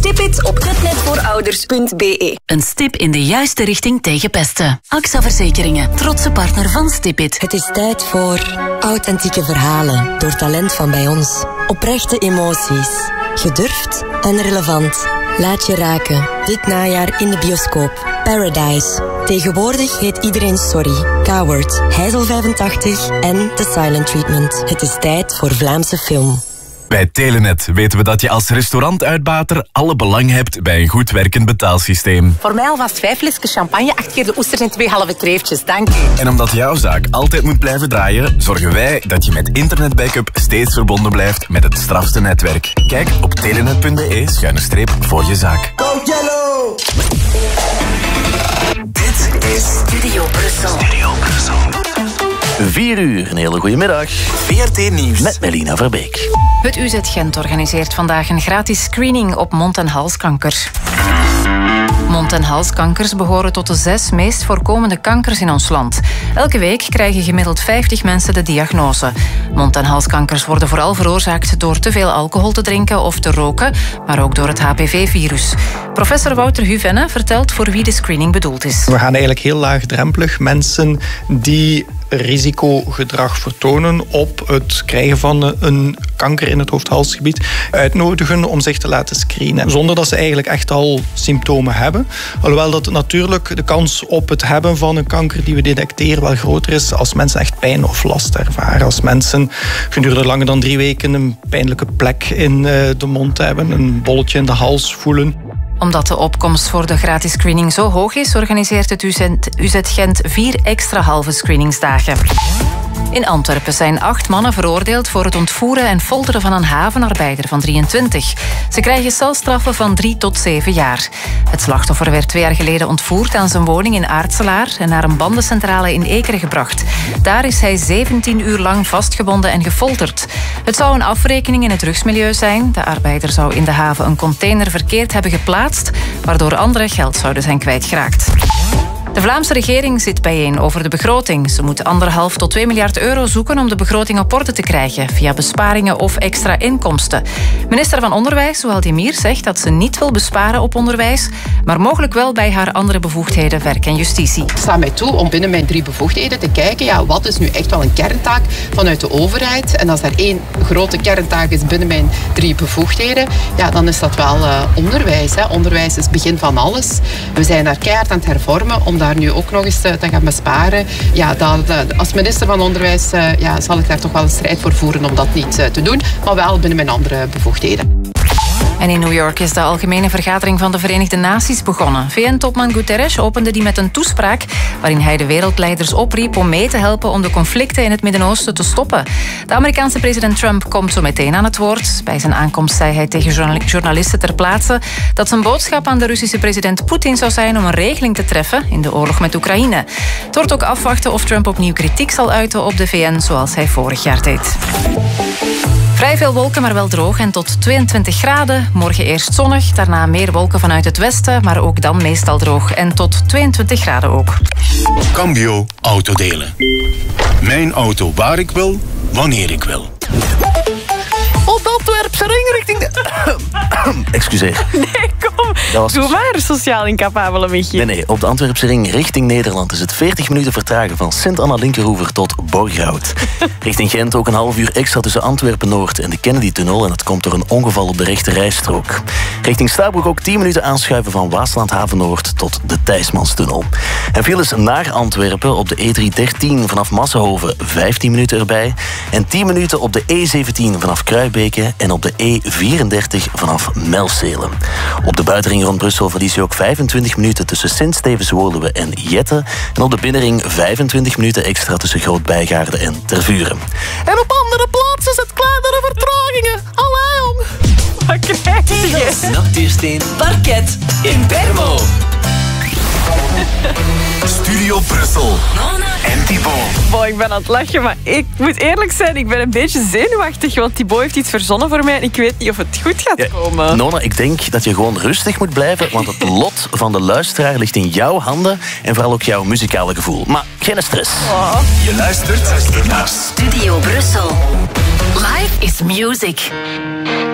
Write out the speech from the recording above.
Stipit op netvoorouders.be. Een stip in de juiste richting tegen pesten. AXA Verzekeringen, trotse partner van Stipit. Het is tijd voor authentieke verhalen door talent van bij ons. Oprechte emoties. Gedurfd en relevant. Laat je raken. Dit najaar in de bioscoop. Paradise. Tegenwoordig heet iedereen Sorry. Coward, Heizel 85 en The Silent Treatment. Het is tijd voor Vlaamse film. Bij Telenet weten we dat je als restaurantuitbater alle belang hebt bij een goed werkend betaalsysteem. Voor mij alvast 5 flesjes champagne, 8 keer de oesters en 2 halve kreeftjes. Dank u. En omdat jouw zaak altijd moet blijven draaien, zorgen wij dat je met internetbackup steeds verbonden blijft met het strafste netwerk. Kijk op telenet.be/streep voor je zaak. Go Yellow! Dit is Studio Brussel. 4 uur, een hele goede middag. VRT Nieuws. Met Melina Verbeek. Het UZ Gent organiseert vandaag een gratis screening op mond- en halskanker. Mond- en halskankers behoren tot de 6 meest voorkomende kankers in ons land. Elke week krijgen gemiddeld 50 mensen de diagnose. Mond- en halskankers worden vooral veroorzaakt door te veel alcohol te drinken of te roken, maar ook door het HPV-virus. Professor Wouter Huvenne vertelt voor wie de screening bedoeld is. We gaan eigenlijk heel laagdrempelig mensen die risicogedrag vertonen op het krijgen van een kanker in het hoofd-halsgebied uitnodigen om zich te laten screenen. Zonder dat ze eigenlijk echt al symptomen hebben. Alhoewel dat natuurlijk de kans op het hebben van een kanker die we detecteren wel groter is als mensen echt pijn of last ervaren. Als mensen gedurende langer dan 3 weken een pijnlijke plek in de mond hebben, een bolletje in de hals voelen. Omdat de opkomst voor de gratis screening zo hoog is, organiseert het UZ Gent 4 extra halve screeningsdagen. In Antwerpen zijn 8 mannen veroordeeld voor het ontvoeren en folteren van een havenarbeider van 23. Ze krijgen celstraffen van 3 tot 7 jaar. Het slachtoffer werd 2 jaar geleden ontvoerd aan zijn woning in Aartselaar en naar een bandencentrale in Ekeren gebracht. Daar is hij 17 uur lang vastgebonden en gefolterd. Het zou een afrekening in het drugsmilieu zijn. De arbeider zou in de haven een container verkeerd hebben geplaatst, waardoor anderen geld zouden zijn kwijtgeraakt. De Vlaamse regering zit bijeen over de begroting. Ze moet 1,5 tot 2 miljard euro zoeken om de begroting op orde te krijgen, via besparingen of extra inkomsten. Minister van Onderwijs, Zoal Demir, zegt dat ze niet wil besparen op onderwijs, maar mogelijk wel bij haar andere bevoegdheden, werk en justitie. Ik sta mij toe om binnen mijn 3 bevoegdheden te kijken, wat is nu echt wel een kerntaak vanuit de overheid. En als er 1 grote kerntaak is binnen mijn 3 bevoegdheden, dan is dat wel onderwijs. Hè. Onderwijs is het begin van alles. We zijn daar keihard aan het hervormen om daar nu ook nog eens te gaan besparen. Als minister van Onderwijs zal ik daar toch wel een strijd voor voeren om dat niet te doen, maar wel binnen mijn andere bevoegdheden. En in New York is de Algemene Vergadering van de Verenigde Naties begonnen. VN-topman Guterres opende die met een toespraak waarin hij de wereldleiders opriep om mee te helpen om de conflicten in het Midden-Oosten te stoppen. De Amerikaanse president Trump komt zo meteen aan het woord. Bij zijn aankomst zei hij tegen journalisten ter plaatse dat zijn boodschap aan de Russische president Poetin zou zijn om een regeling te treffen in de oorlog met Oekraïne. Het wordt ook afwachten of Trump opnieuw kritiek zal uiten op de VN zoals hij vorig jaar deed. Vrij veel wolken, maar wel droog en tot 22 graden. Morgen eerst zonnig, daarna meer wolken vanuit het westen, maar ook dan meestal droog. En tot 22 graden ook. Cambio Autodelen. Mijn auto waar ik wil, wanneer ik wil. Op de Antwerpse ring richting de... Excuseer. Nee, kom. Doe maar, sociaal incapabele Michiel. Nee, op de Antwerpse ring richting Nederland is het 40 minuten vertragen van Sint-Anna-Linkerhoever tot Borgerhout. Richting Gent ook een half uur extra tussen Antwerpen-Noord en de Kennedy-tunnel en dat komt door een ongeval op de rechte rijstrook. Richting Stabroek ook 10 minuten aanschuiven van Waasland-Haven-Noord tot de Thijsmanstunnel. En files naar Antwerpen op de E313 vanaf Massenhoven 15 minuten erbij en 10 minuten op de E17 vanaf Kruibeke en op de E34 vanaf Melcelen. Op de buitenring rond Brussel verlies je ook 25 minuten tussen Sint-Stevens-Woluwe en Jette. En op de binnenring 25 minuten extra tussen Groot-Bijgaarden en Tervuren. En op andere plaatsen zit kleinere vertragingen. Allee, jong. Wat krijg je? Nachtuursteen, parket in Bermo. Studio Brussel. En Thibaut. Boy, ik ben aan het lachen, maar ik moet eerlijk zijn, ik ben een beetje zenuwachtig, want Thibaut heeft iets verzonnen voor mij en ik weet niet of het goed gaat komen. Nona, ik denk dat je gewoon rustig moet blijven, want het lot van de luisteraar ligt in jouw handen en vooral ook jouw muzikale gevoel. Maar geen stress. Oh. Je luistert naar Studio Brussel. Life is music.